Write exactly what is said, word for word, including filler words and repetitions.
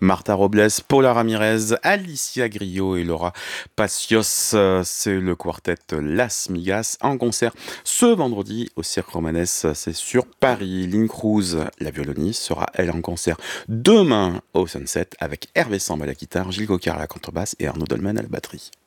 Martha Robles, Paula Ramirez, Alicia Grillo et Laura Pacios. Euh, C'est le quartet Las Migas en concert ce vendredi au Cirque Romanès. C'est sur Paris. Lynn Cruz, la violoniste, sera elle en concert demain au Sunset avec Hervé Samb à la guitare, Gilles Coquard à la contrebasse et Arnaud Dolman à la batterie.